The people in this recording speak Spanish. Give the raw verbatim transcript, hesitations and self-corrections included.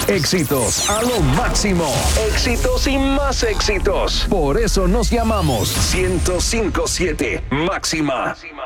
Éxitos a lo máximo. Éxitos y más éxitos. Por eso nos llamamos ciento cinco punto siete Máxima.